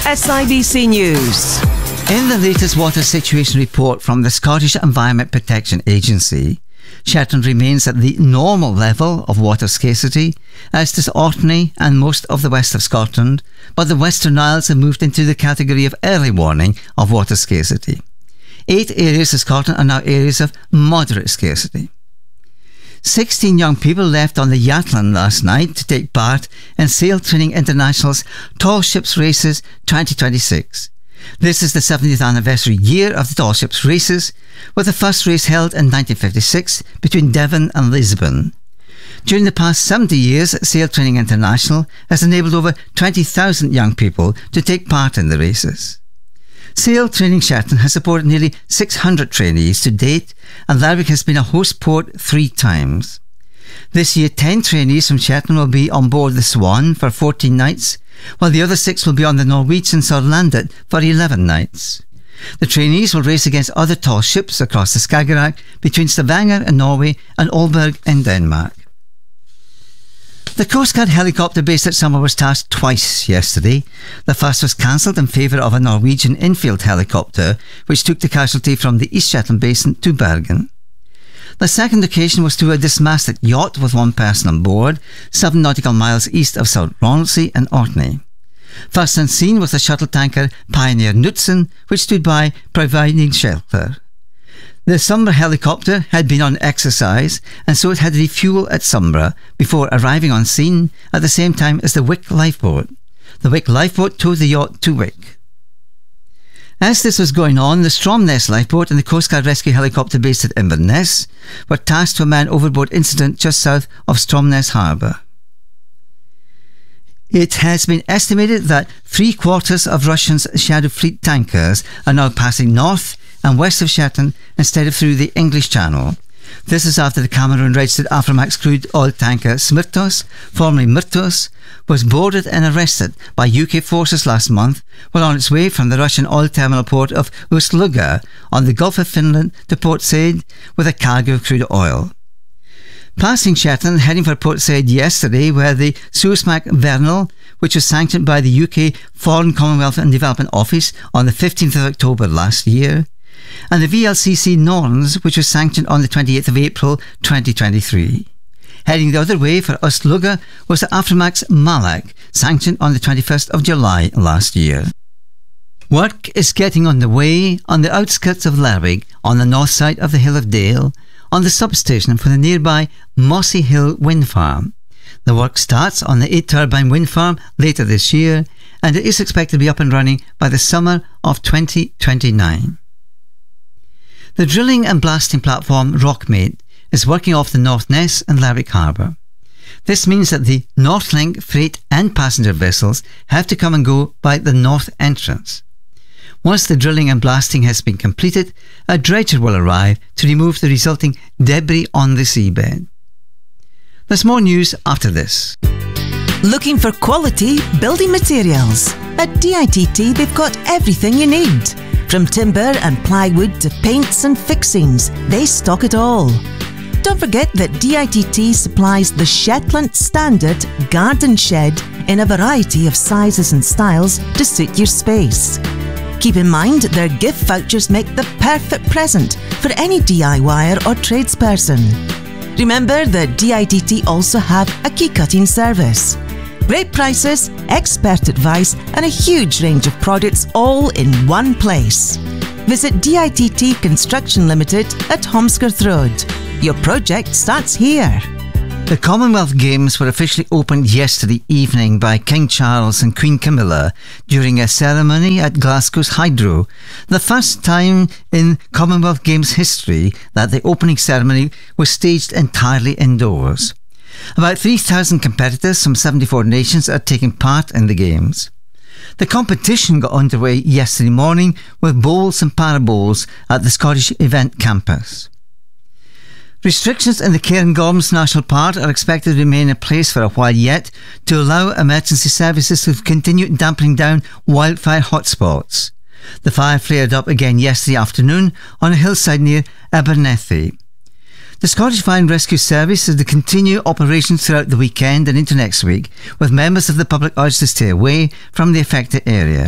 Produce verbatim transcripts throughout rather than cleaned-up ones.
S I B C News. In the latest water situation report from the Scottish Environment Protection Agency, Shetland remains at the normal level of water scarcity, as does Orkney and most of the west of Scotland, but the Western Isles have moved into the category of early warning of water scarcity. Eight areas of Scotland are now areas of moderate scarcity. sixteen young people left on the Yathlon last night to take part in Sail Training International's Tall Ships Races twenty twenty-six. This is the seventieth anniversary year of the Tall Ships Races, with the first race held in nineteen fifty-six between Devon and Lisbon. During the past seventy years, Sail Training International has enabled over twenty thousand young people to take part in the races. Sail Training Shetland has supported nearly six hundred trainees to date, and Lerwick has been a host port three times. This year, ten trainees from Shetland will be on board the Swan for fourteen nights, while the other six will be on the Norwegian Sørlandet for eleven nights. The trainees will race against other tall ships across the Skagerrak between Stavanger in Norway and Aalborg in Denmark. The Coast Guard helicopter based at Summer was tasked twice yesterday. The first was cancelled in favour of a Norwegian infield helicopter, which took the casualty from the East Shetland Basin to Bergen. The second occasion was to a dismasted yacht with one person on board, seven nautical miles east of South Ronaldsay in Orkney. First on scene was the shuttle tanker Pioneer Knutsen, which stood by providing shelter. The Sombra helicopter had been on exercise, and so it had refuel at Sombra before arriving on scene at the same time as the Wick lifeboat. The Wick lifeboat towed the yacht to Wick. As this was going on, the Stromness lifeboat and the Coast Guard rescue helicopter based at Inverness were tasked to a man overboard incident just south of Stromness Harbour. It has been estimated that three quarters of Russia's Shadow Fleet tankers are now passing north and west of Shetland instead of through the English Channel. This is after the Cameroon-registered Aframax crude oil tanker Smyrtos, formerly Myrtos, was boarded and arrested by U K forces last month while on its way from the Russian oil terminal port of Ust-Luga on the Gulf of Finland to Port Said with a cargo of crude oil. Passing Shetland, heading for Port Said yesterday, were the Suezmax Vernal, which was sanctioned by the U K Foreign, Commonwealth and Development Office on the fifteenth of October last year, and the V L C C Norns, which was sanctioned on the twenty-eighth of April twenty twenty-three. Heading the other way for Ust-Luga was the Aframax Malak, sanctioned on the twenty-first of July last year. Work is getting underway on the outskirts of Lerwick, on the north side of the Hill of Dale, on the substation for the nearby Mossy Hill wind farm. The work starts on the eight turbine wind farm later this year, and it is expected to be up and running by the summer of twenty twenty-nine. The drilling and blasting platform Rockmate is working off the North Ness and Lerwick Harbour. This means that the Northlink freight and passenger vessels have to come and go by the north entrance. Once the drilling and blasting has been completed, a dredger will arrive to remove the resulting debris on the seabed. There's more news after this. Looking for quality building materials? At D I T T they've got everything you need. From timber and plywood to paints and fixings, they stock it all. Don't forget that D I T T supplies the Shetland Standard Garden Shed in a variety of sizes and styles to suit your space. Keep in mind their gift vouchers make the perfect present for any DIYer or tradesperson. Remember that D I T T also have a key cutting service. Great prices, expert advice and a huge range of products all in one place. Visit D I T T Construction Limited at Holmskirth Road. Your project starts here. The Commonwealth Games were officially opened yesterday evening by King Charles and Queen Camilla during a ceremony at Glasgow's Hydro, the first time in Commonwealth Games history that the opening ceremony was staged entirely indoors. About three thousand competitors from seventy-four nations are taking part in the Games. The competition got underway yesterday morning with bowls and parabowls at the Scottish Event Campus. Restrictions in the Cairngorms National Park are expected to remain in place for a while yet to allow emergency services to continue dampening down wildfire hotspots. The fire flared up again yesterday afternoon on a hillside near Abernethy. The Scottish Fire and Rescue Service is to continue operations throughout the weekend and into next week, with members of the public urged to stay away from the affected area.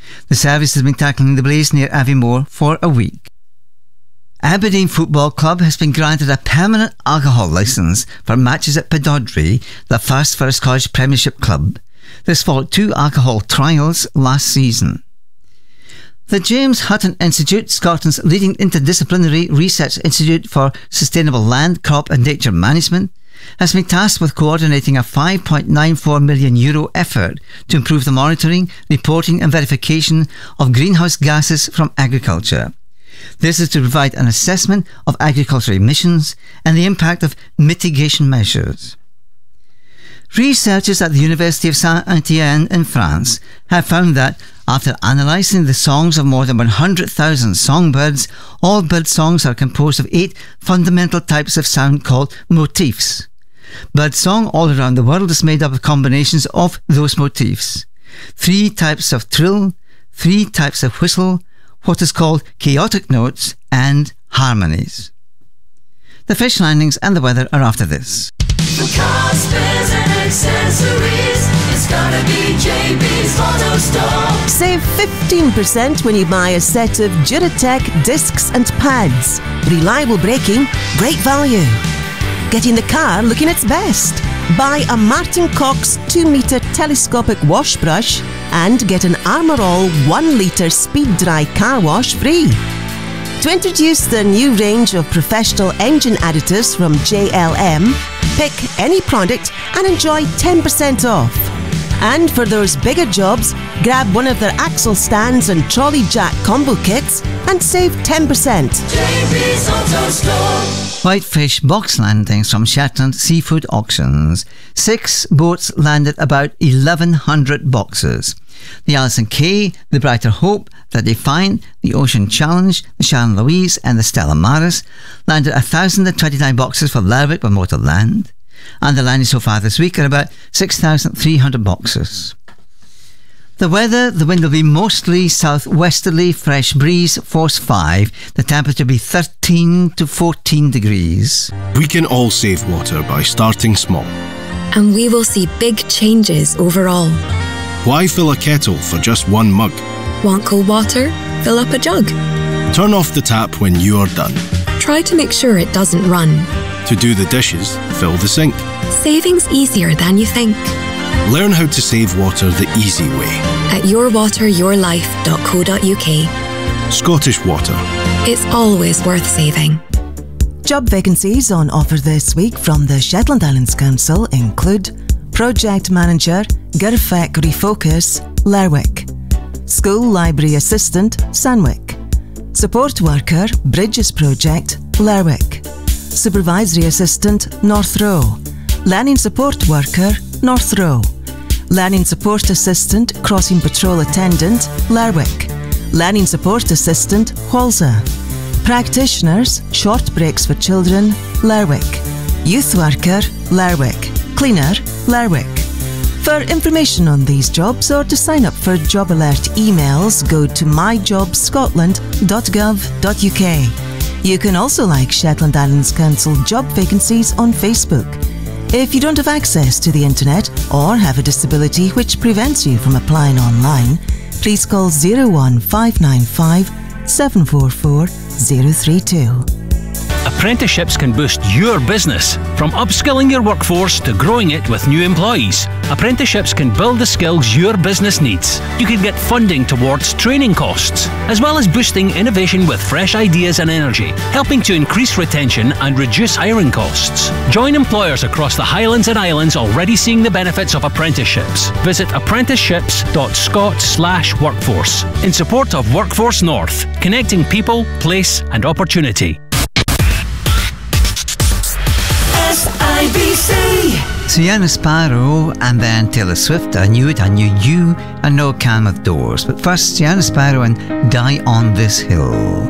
The service has been tackling the blaze near Aviemore for a week. Aberdeen Football Club has been granted a permanent alcohol licence for matches at Pittodrie, the first for a Scottish Premiership club. This followed two alcohol trials last season. The James Hutton Institute, Scotland's leading interdisciplinary research institute for sustainable land, crop and nature management, has been tasked with coordinating a five point nine four million euro effort to improve the monitoring, reporting and verification of greenhouse gases from agriculture. This is to provide an assessment of agricultural emissions and the impact of mitigation measures. Researchers at the University of Saint-Étienne in France have found that, after analysing the songs of more than one hundred thousand songbirds, all bird songs are composed of eight fundamental types of sound called motifs. Birdsong all around the world is made up of combinations of those motifs. Three types of trill, three types of whistle, what is called chaotic notes, and harmonies. The fish landings and the weather are after this. For cars, spares and accessories, it's gotta be J B's Auto Store. Save fifteen percent when you buy a set of Duratec discs and pads. Reliable braking, great value. Getting the car looking its best. Buy a Martin Cox two metre telescopic wash brush and get an Armour All one litre speed dry car wash free. To introduce the new range of professional engine additives from J L M, pick any product and enjoy ten percent off. And for those bigger jobs, grab one of their axle stands and trolley jack combo kits and save ten percent. J B's Auto Store. Whitefish box landings from Shetland Seafood Auctions. Six boats landed about eleven hundred boxes. The Alison Kay, the Brighter Hope, the Defiant, the Ocean Challenge, the Sharon Louise and the Stella Maris landed one thousand twenty-nine boxes for Lerwick by Motorland. And the landing so far this week are about six thousand three hundred boxes. The weather, the wind will be mostly southwesterly, fresh breeze, force five. The temperature will be thirteen to fourteen degrees. We can all save water by starting small. And we will see big changes overall. Why fill a kettle for just one mug? Want cold water? Fill up a jug. Turn off the tap when you are done. Try to make sure it doesn't run. To do the dishes, fill the sink. Saving's easier than you think. Learn how to save water the easy way. At your water your life dot co dot U K. Scottish Water. It's always worth saving. Job vacancies on offer this week from the Shetland Islands Council include Project Manager, Girfec Refocus, Lerwick, School Library Assistant, Sandwick, Support Worker, Bridges Project, Lerwick, Supervisory Assistant, North Row, Learning Support Worker, North Row, Learning Support Assistant, Crossing Patrol Attendant, Lerwick, Learning Support Assistant, Walser, Practitioners, Short Breaks for Children, Lerwick, Youth Worker, Lerwick, Cleaner, Lerwick. For information on these jobs or to sign up for Job Alert emails, go to my jobs scotland dot gov dot U K. You can also like Shetland Islands Council job vacancies on Facebook. If you don't have access to the internet or have a disability which prevents you from applying online, please call zero one five nine five seven four four zero three two. Apprenticeships can boost your business. From upskilling your workforce to growing it with new employees, apprenticeships can build the skills your business needs. You can get funding towards training costs, as well as boosting innovation with fresh ideas and energy, helping to increase retention and reduce hiring costs. Join employers across the Highlands and Islands already seeing the benefits of apprenticeships. Visit apprenticeships dot scot slash workforce in support of Workforce North, connecting people, place and opportunity. S I B C. Sienna Sparrow and then Taylor Swift, I Knew It, I Knew You, and No Can with Doors. But first, Sienna Sparrow and Die on This Hill.